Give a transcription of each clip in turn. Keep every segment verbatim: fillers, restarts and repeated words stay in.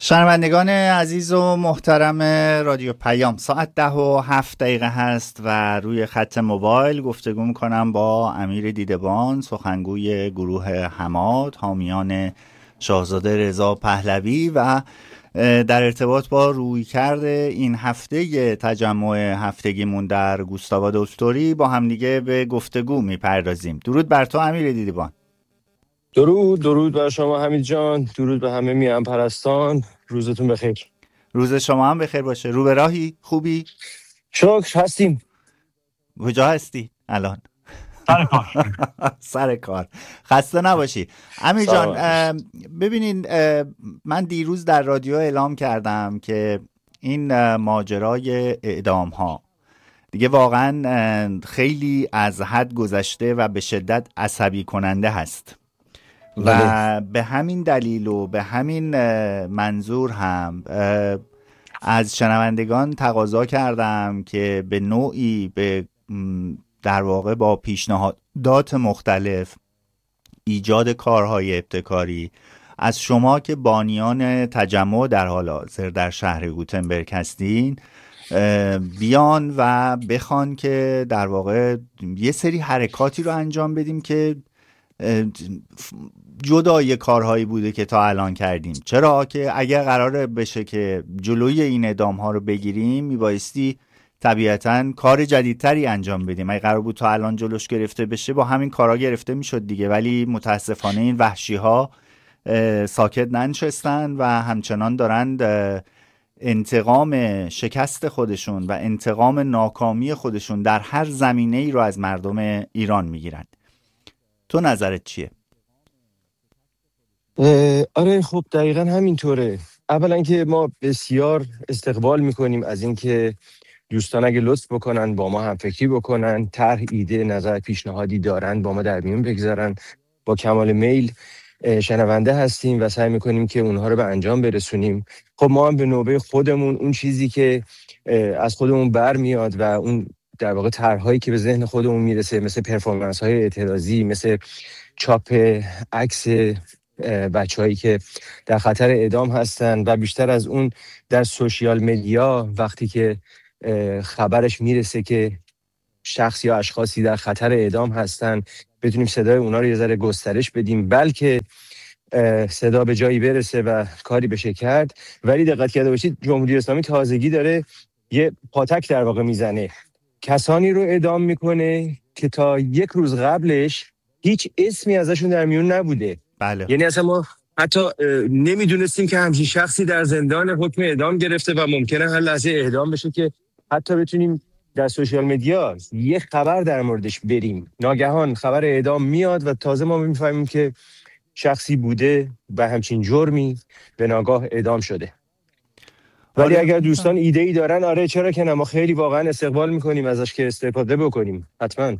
شنوندگان عزیز و محترم رادیو پیام، ساعت ده و هفت دقیقه هست و روی خط موبایل گفتگو میکنم با امیر دیدبان، سخنگوی گروه حماد حامیان شاهزاده رضا پهلوی و در ارتباط با رویکرد این هفته تجمع هفتگیمون در گوستاوا دکتری با همدیگه به گفتگو میپردازیم. درود بر تو امیر دیدبان. درود درود بر شما حمید جان، درود به همه میهن پرستان. روزتون بخیر. روز شما هم بخیر باشه. رو به راهی؟ خوبی؟ شکر هستیم. کجا هستی الان؟ سر کار. سر کار. خسته نباشی امیر جان. ببینین، من دیروز در رادیو اعلام کردم که این ماجرای اعدام ها دیگه واقعا خیلی از حد گذشته و به شدت عصبی کننده هست و به همین دلیل و به همین منظور هم از شنوندگان تقاضا کردم که به نوعی به در واقع با پیشنهادات مختلف ایجاد کارهای ابتکاری از شما که بانیان تجمع در حال حاضر در شهر گوتنبرگ هستین بیان و بخوان که در واقع یه سری حرکاتی رو انجام بدیم که جدای کارهایی بوده که تا الان کردیم. چرا که اگر قراره بشه که جلوی این اعدام ها رو بگیریم میبایستی طبیعتاً کار جدیدتری انجام بدیم. اگه قرار بود تا الان جلوش گرفته بشه با همین کارا گرفته میشد دیگه، ولی متاسفانه این وحشی ها ساکت ننشستن و همچنان دارند انتقام شکست خودشون و انتقام ناکامی خودشون در هر زمینه ای رو از مردم ایران میگیرند. تو نظرت چیه؟ آره خب دقیقا همینطوره. اولا که ما بسیار استقبال میکنیم از اینکه دوستان اگه لطف بکنن با ما هم فکری بکنن، طرح، ایده، نظر، پیشنهادی دارن با ما در میون بگذارن. با کمال میل شنونده هستیم و سعی میکنیم که اونها رو به انجام برسونیم. خب ما هم به نوبه خودمون اون چیزی که از خودمون برمیاد و اون در واقع طرح‌هایی که به ذهن خودمون میرسه، مثل پرفورمنس‌های اعتراضی، مثل چاپ عکس بچه‌هایی که در خطر اعدام هستن و بیشتر از اون در سوشیال مدیا وقتی که خبرش میرسه که شخص یا اشخاصی در خطر اعدام هستن بتونیم صدای اونا رو یه ذره گسترش بدیم، بلکه صدا به جایی برسه و کاری بشه کرد. ولی دقت کرده باشید جمهوری اسلامی تازگی داره یه پاتک در واقع میزنه، کسانی رو اعدام میکنه که تا یک روز قبلش هیچ اسمی ازشون در میون نبوده. بله. یعنی اصلا ما حتی نمیدونستیم که همچین شخصی در زندان حکم اعدام گرفته و ممکنه هر لحظه اعدام بشه که حتی بتونیم در سوشیال مدیا یه خبر در موردش بریم. ناگهان خبر اعدام میاد و تازه ما میفهمیم که شخصی بوده و همچین جرمی به ناگاه اعدام شده. ولی اگر دوستان ایده ای دارن، آره چرا که نه، ما خیلی واقعا استقبال میکنیم ازش که استفاده بکنیم حتما.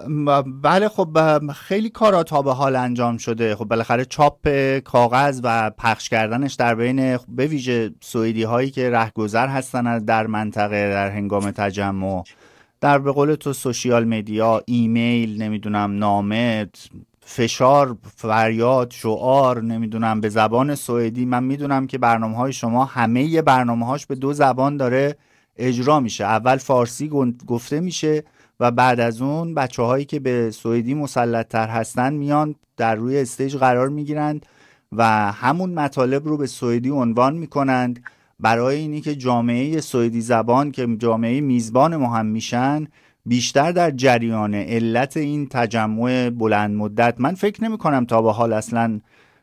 بله خب خیلی کارا تا به حال انجام شده. خب بالاخره چاپ کاغذ و پخش کردنش در بین به ویژه سوئدی هایی که رهگذر هستن در منطقه در هنگام تجمع، در به قول تو سوشیال مدیا، ایمیل، نمیدونم نامه، فشار، فریاد، شعار، نمیدونم به زبان سوئدی. من میدونم که برنامه‌های شما همه برنامه‌هاش به دو زبان داره اجرا میشه. اول فارسی گفته میشه و بعد از اون بچه‌هایی که به سوئدی مسلط‌تر هستن میان در روی استیج قرار میگیرند و همون مطالب رو به سوئدی عنوان میکنند برای اینی که جامعه سوئدی زبان که جامعه میزبان ما هم میشن بیشتر در جریان علت این تجمع بلند مدت. من فکر نمی کنم تا به حال اصلا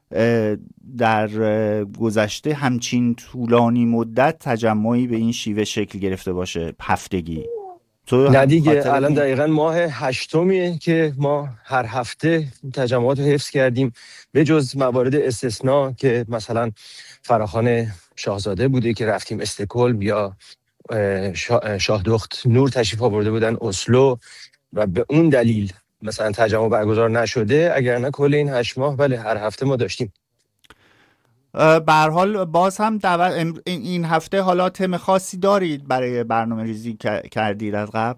در گذشته همچین طولانی مدت تجمعی به این شیوه شکل گرفته باشه هفتگی. تو نه دیگه الان دقیقاً ماه هشتمیه که ما هر هفته تجمعات رو حفظ کردیم، به جز موارد استثناء که مثلا فراخوان شاهزاده بوده که رفتیم استکهلم، یا شاه دخت نور تشریف آورده بودن اسلو و به اون دلیل مثلا تجمع برگزار نشده. اگر نه کل این هشت ماه بله هر هفته ما داشتیم. به هر حال باز هم دو... این هفته حالا تم خاصی دارید برای برنامه ریزی کردید از قبل؟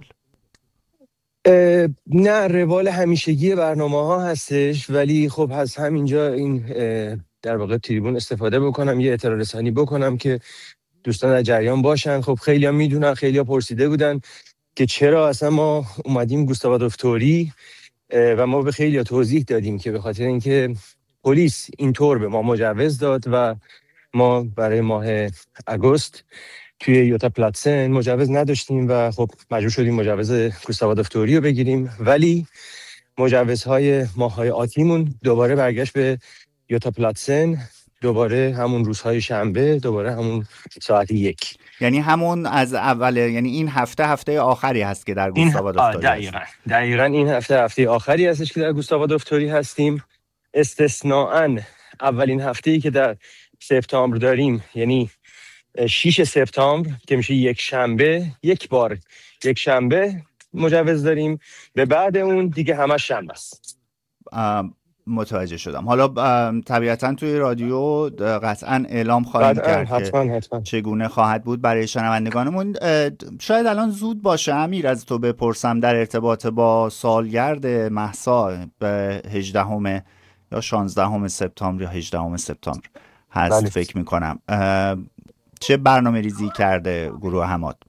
نه، روال همیشگی برنامه ها هستش، ولی خب از همینجا این در واقع تریبون استفاده بکنم، یه اطلاع رسانی بکنم که دوستان در جریان باشن. خب خیلی ها میدونن، خیلی ها پرسیده بودن که چرا اصلا ما اومدیم گوستاو آدولف و ما به خیلی ها توضیح دادیم که به خاطر اینکه پلیس اینطور به ما مجوز داد و ما برای ماه آگوست توی یوتا پلاتسن مجوز نداشتیم و خب مجبور شدیم مجوز گوستاو آدولف رو بگیریم، ولی مجوزهای ماه‌های آتیمون دوباره برگشت به یوتا پلاتسن، دوباره همون روزهای شنبه، دوباره همون ساعت یک، یعنی همون از اول، یعنی این هفته هفته آخری هست که در گوستاو آدولف دقیقاً دقیقاً این هفته هفته آخری هستش که در گوستاو آدولف هستیم. استثناءً اولین هفته‌ای که در سپتامبر داریم، یعنی شش سپتامبر که میشه یک شنبه، یک بار یک شنبه مجوز داریم، به بعد اون دیگه همه شنبه است. متوجه شدم. حالا طبیعتا توی رادیو قطعا اعلام خواهیم کرد حتما که حتما. چگونه خواهد بود برای شنوندگانمون. شاید الان زود باشه امیر از تو بپرسم در ارتباط با سالگرد مهسا به هجدهم یا شانزدهم سپتامبر یا هجدهم سپتامبر هست. بله. فکر میکنم چه برنامه ریزی کرده گروه حماد؟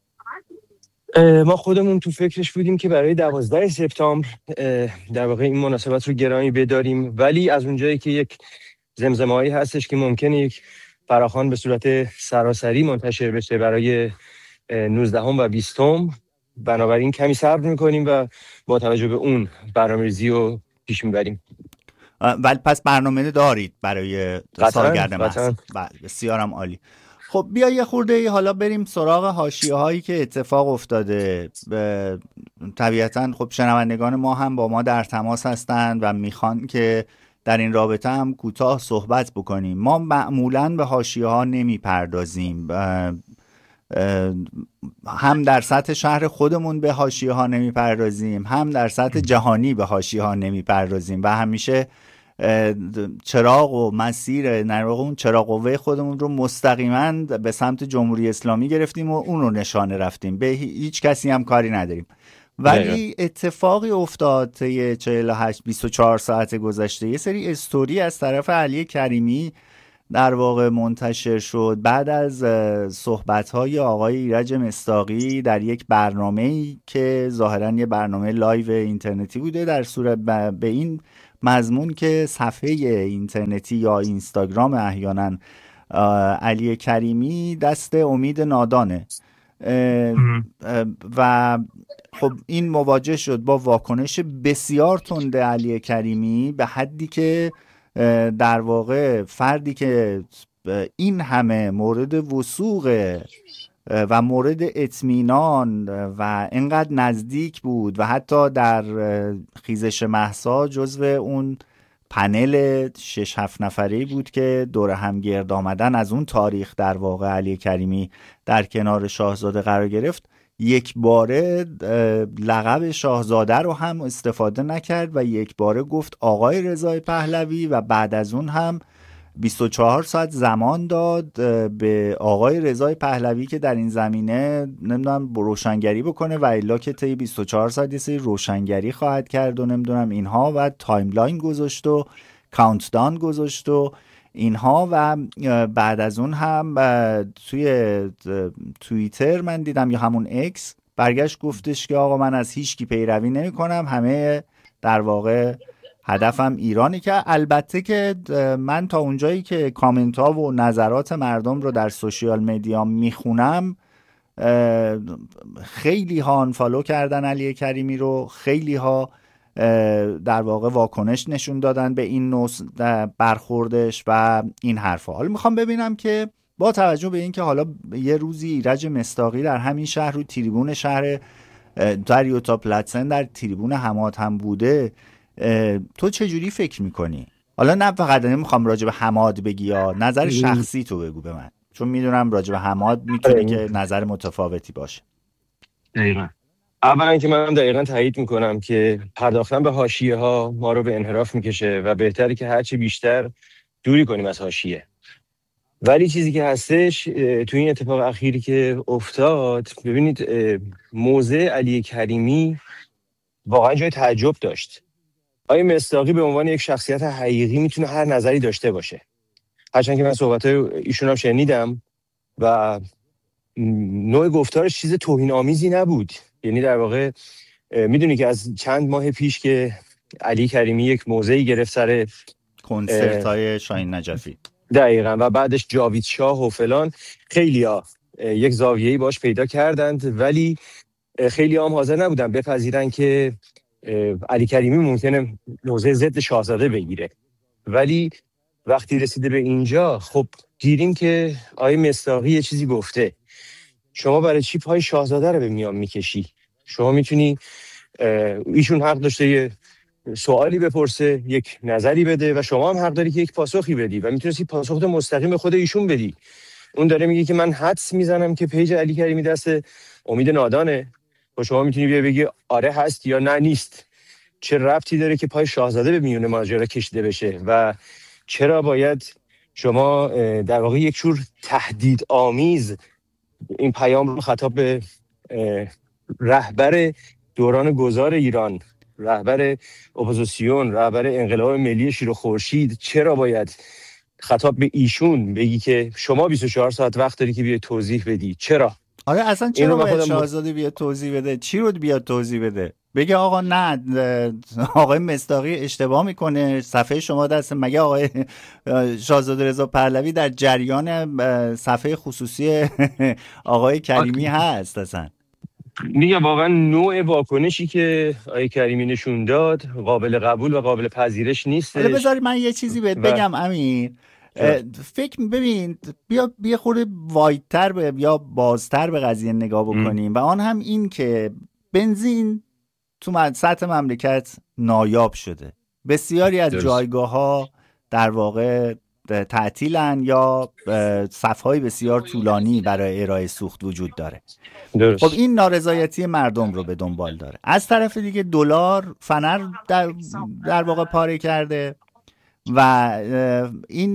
ما خودمون تو فکرش بودیم که برای دوازده سپتامبر در واقع این مناسبت رو گرامی بداریم، ولی از اونجایی که یک زمزمه‌ای هستش که ممکنه یک فراخوان به صورت سراسری منتشر بشه برای نوزدهم و بیستم، بنابراین کمی صبر میکنیم و با توجه به اون برنامه‌ریزی رو پیش میبریم. ولی پس برنامه دارید برای سالگرد مهسا؟ بسیارم عالی. خب بیا یه خورده ای حالا بریم سراغ حاشیه هایی که اتفاق افتاده. طبیعتا خب شنوندگان ما هم با ما در تماس هستند و میخوان که در این رابطه هم کوتاه صحبت بکنیم. ما معمولاً به حاشیه ها نمی پردازیم، هم در سطح شهر خودمون به حاشیه ها نمی پردازیم، هم در سطح جهانی به حاشیه ها نمی پردازیم و همیشه چراغ و مسیر نرواقع اون چراغ قوه خودمون رو مستقیما به سمت جمهوری اسلامی گرفتیم و اون رو نشانه رفتیم، به هیچ کسی هم کاری نداریم. ولی اتفاقی افتاد طی چهل و هشت بیست و چهار ساعت گذشته. یه سری استوری از طرف علی کریمی در واقع منتشر شد بعد از صحبت‌های آقای ایرج مصداقی در یک برنامه‌ای که ظاهراً یه برنامه لایو اینترنتی بوده، در صورت به این مضمون که صفحه اینترنتی یا اینستاگرام احیانا علی کریمی دست امید نادانه و خب این مواجه شد با واکنش بسیار تند علی کریمی، به حدی که در واقع فردی که این همه مورد وثوق و مورد اطمینان و اینقدر نزدیک بود و حتی در خیزش مهسا جزو اون پنل شش هفت نفره‌ای بود که دور هم گرد آمدن از اون تاریخ در واقع علی کریمی در کنار شاهزاده قرار گرفت، یک باره لقب شاهزاده رو هم استفاده نکرد و یک باره گفت آقای رضای پهلوی و بعد از اون هم بیست و چهار ساعت زمان داد به آقای رضای پهلوی که در این زمینه نمیدونم روشنگری بکنه و الا که طی بیست و چهار ساعت یه سری روشنگری خواهد کرد و نمیدونم اینها و تایملاین گذاشت و کاونت داون گذاشت و اینها. و بعد از اون هم توی توییتر من دیدم یا همون اکس برگشت گفتش که آقا من از هیچ کی پیروی نمی کنم، همه در واقع هدفم ایرانی. که البته که من تا اونجایی که کامنت ها و نظرات مردم رو در سوشیال مدیا میخونم، خیلی ها آنفالو کردن علی کریمی رو، خیلی ها در واقع واکنش نشون دادن به این نوع برخوردش و این حرفا. حالا میخوام ببینم که با توجه به این که حالا یه روزی ایرج مصداقی در همین شهر رو تریبون شهر در یوتا پلاتسن در تریبون حماد هم بوده، تو چجوری فکر میکنی؟ حالا نه فقط نمیخوام راجع به حماد بگی یا نظر شخصی تو بگو به من، چون میدونم راجع به حماد میتونه که نظر متفاوتی باشه. دقیقاً. اولا اینکه من دقیقاً تایید میکنم که پرداختن به حاشیه ها ما رو به انحراف میکشه و بهتره که هرچی بیشتر دوری کنیم از حاشیه. ولی چیزی که هستش تو این اتفاق اخیری که افتاد، ببینید موضع علی کریمی واقعا جای تعجب داشت. آقای مصداقی به عنوان یک شخصیت حقیقی میتونه هر نظری داشته باشه، هرچند که من صحبت‌های ایشون هم شنیدم و نوع گفتارش چیز توهین آمیزی نبود. یعنی در واقع میدونی که از چند ماه پیش که علی کریمی یک موضعی گرفت سر کنسرت های شاهین نجفی دقیقاً و بعدش جاوید شاه و فلان، خیلی ها یک زاویه‌ای باش پیدا کردند، ولی خیلی هم حاضر نبودن بپذیرن که علی کریمی ممکنه موضع ضد شاهزاده بگیره. ولی وقتی رسیده به اینجا خب دیدیم که آقای مصداقی یه چیزی گفته، شما برای چی پای شاهزاده رو به میان میکشی؟ شما میتونی، ایشون حق داشته یه سوالی بپرسه، یک نظری بده و شما هم حق داری که یک پاسخی بدی و میتونستی پاسخ مستقیم به خود ایشون بدی. اون داره میگه که من حدس میزنم که پیج علی کریمی دست امید نادانه و شما میتونی بیا بگی آره هست یا نه نیست. چه ربطی داره که پای شاهزاده به میون ماجرا کشیده بشه و چرا باید شما در واقع یک جور تهدید آمیز این پیام رو خطاب به رهبر دوران گذار ایران، رهبر اپوزیسیون، رهبر انقلاب ملی شیر و خورشید، چرا باید خطاب به ایشون بگی که شما بیست و چهار ساعت وقت داری که بیای توضیح بدی؟ چرا؟ آره اصلا چرا باید شاهزاده بیاد توضیح بده؟ چی رو بیاد توضیح بده؟ بگه آقا نه آقای مصداقی اشتباه میکنه، صفحه شما دست، مگه آقای شاهزاده رضا پهلوی در جریان صفحه خصوصی آقای کریمی هست؟ اصلا میگم واقعا نوع واکنشی که آقای کریمی نشون داد قابل قبول و قابل پذیرش نیستش. آره بذاری من یه چیزی بهت بگم امیر، فکر ببین بیا بیا خورده وایدتر به یا بازتر به قضیه نگاه بکنیم و آن هم این که بنزین تو سطح مملکت نایاب شده، بسیاری از جایگاه ها در واقع تعطیلن یا صفهای بسیار طولانی برای ارائه سوخت وجود داره. درست. خب این نارضایتی مردم رو به دنبال داره. از طرف دیگه دلار فنر در, در واقع پاره کرده و این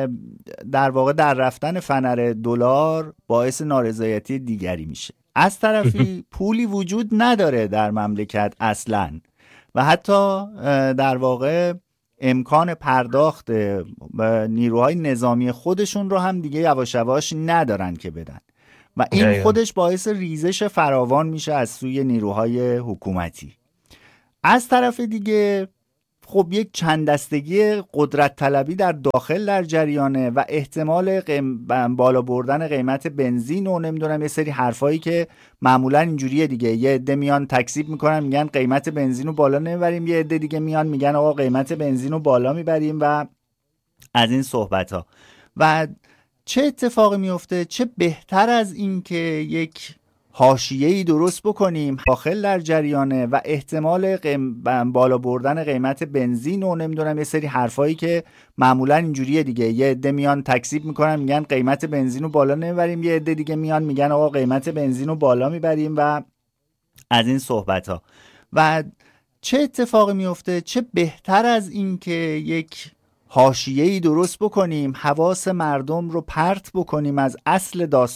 در واقع در رفتن فنر دلار باعث نارضایتی دیگری میشه. از طرفی پولی وجود نداره در مملکت اصلاً و حتی در واقع امکان پرداخت نیروهای نظامی خودشون رو هم دیگه یواش یواش ندارن که بدن و این خودش باعث ریزش فراوان میشه از سوی نیروهای حکومتی. از طرف دیگه خب یک چند دستگی قدرت طلبی در داخل در جریانه و احتمال قیم... بالا بردن قیمت بنزین و نمیدونم یه سری حرفایی که معمولا اینجوریه دیگه، یه عده میان تکذیب میکنن میگن قیمت بنزین رو بالا نمیبریم، یه عده دیگه میان میگن آقا قیمت بنزین رو بالا میبریم و از این صحبت ها. و چه اتفاقی میفته؟ چه بهتر از این که یک حاشیه‌ای درست بکنیم داخل در جریانه و احتمال قیم... بالا بردن قیمت بنزین و نمیدونم یه سری حرفایی که معمولا اینجوریه دیگه، یه عده میان تکذیب میکنن میگن قیمت بنزین رو بالا نمیبریم، یه عده دیگه میان میگن آقا قیمت بنزین رو بالا میبریم و از این صحبت ها. و چه اتفاقی میفته؟ چه بهتر از این که یک حاشیه‌ای درست بکنیم، حواس مردم رو پرت بکنیم از اصل داستان